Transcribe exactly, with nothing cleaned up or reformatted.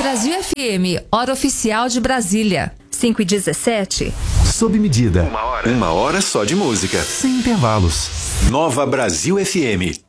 Brasil F M, hora oficial de Brasília. cinco e dezessete. Sob medida. Uma hora. Uma hora só de música. Sem intervalos. Nova Brasil F M.